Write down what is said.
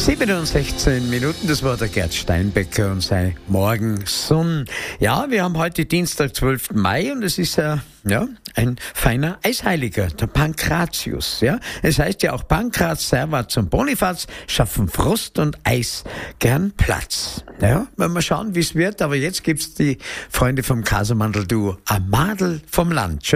7:16, das war der Gerd Steinbecker und sein Morgenson. Ja, wir haben heute Dienstag, 12. Mai und es ist ein feiner Eisheiliger, der Pankratius. Ja? Es heißt ja auch Pankraz, Servaz und Bonifaz schaffen Frost und Eis gern Platz. Ja, wenn wir schauen, wie es wird, aber jetzt gibt's die Freunde vom Casamandel-Duo Amadel vom Land.